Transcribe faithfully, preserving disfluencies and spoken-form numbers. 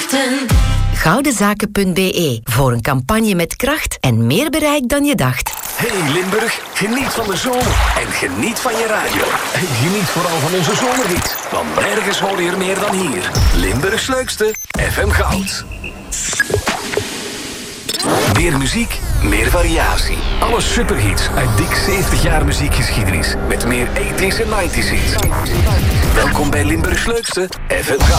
Feiten. Goudenzaken punt b e voor een campagne met kracht en meer bereik dan je dacht. Hey Limburg, geniet van de zomer en geniet van je radio. En geniet vooral van onze zomerhit, want nergens hoor je er meer dan hier. Limburgs leukste, F M Goud. Meer muziek, meer variatie. Alle superhits uit dik zeventig jaar muziekgeschiedenis. Met meer tachtiger en negentiger hits. Welkom bij Limburgs leukste, F M Goud.